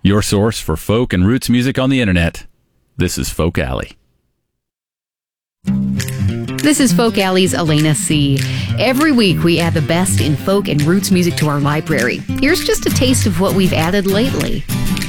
your source for folk and roots music on the internet. This is Folk Alley. This is Folk Alley's Elena C. Every week we add the best in folk and roots music to our library. Here's just a taste of what we've added lately.